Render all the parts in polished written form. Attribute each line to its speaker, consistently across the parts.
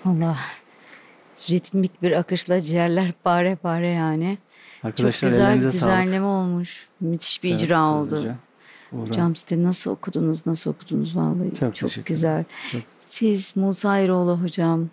Speaker 1: Allah, ritmik bir akışla ciğerler pare pare yani. Çok
Speaker 2: Arkadaşlar
Speaker 1: güzel
Speaker 2: ellerinize
Speaker 1: bir
Speaker 2: sağlık.
Speaker 1: düzenleme olmuş. Müthiş bir
Speaker 2: Sedat,
Speaker 1: icra
Speaker 2: Sedat
Speaker 1: oldu.
Speaker 2: Hoca, Uğur'a.
Speaker 1: Hocam siz de nasıl okudunuz, nasıl okudunuz vallahi
Speaker 2: Çok
Speaker 1: çok
Speaker 2: teşekkür ederim.
Speaker 1: güzel.
Speaker 2: Çok
Speaker 1: Siz Musa Eroğlu hocam,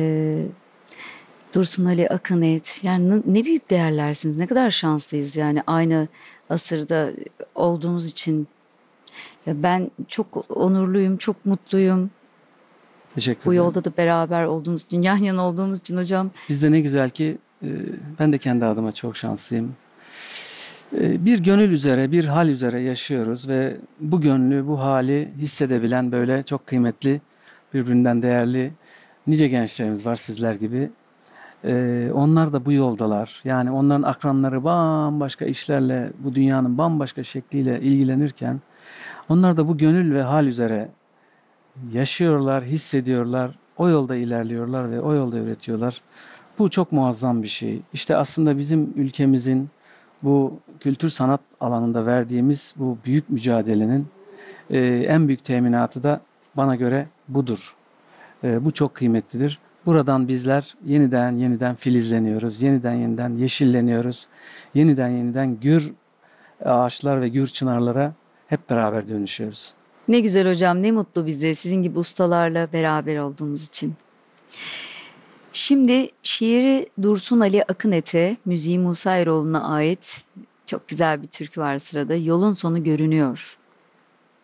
Speaker 1: Dursun Ali Akınet, yani ne büyük değerlersiniz, ne kadar şanslıyız yani aynı asırda olduğumuz için. Ya ben çok onurluyum, çok mutluyum.
Speaker 2: teşekkür
Speaker 1: Bu
Speaker 2: ederim.
Speaker 1: yolda da beraber olduğumuz için, yan yana olduğumuz için hocam.
Speaker 2: Biz de ne güzel ki ben de kendi adıma çok şanslıyım. Bir gönül üzere, bir hal üzere yaşıyoruz ve bu gönlü, bu hali hissedebilen böyle çok kıymetli, birbirinden değerli nice gençlerimiz var sizler gibi. Onlar da bu yoldalar. Yani onların akranları bambaşka işlerle, bu dünyanın bambaşka şekliyle ilgilenirken onlar da bu gönül ve hal üzere yaşıyorlar, hissediyorlar, o yolda ilerliyorlar ve o yolda üretiyorlar. Bu çok muazzam bir şey. İşte aslında bizim ülkemizin bu kültür sanat alanında verdiğimiz bu büyük mücadelenin en büyük teminatı da bana göre budur. Bu çok kıymetlidir. Buradan bizler yeniden yeniden filizleniyoruz, yeniden yeniden yeşilleniyoruz, yeniden yeniden gür ağaçlar ve gür çınarlara hep beraber dönüşüyoruz.
Speaker 1: Ne güzel hocam, ne mutlu bize sizin gibi ustalarla beraber olduğumuz için. Şimdi şiiri Dursun Ali Akınet'e, müziği Musa Eroğlu'na ait çok güzel bir türkü var sırada. Yolun sonu görünüyor.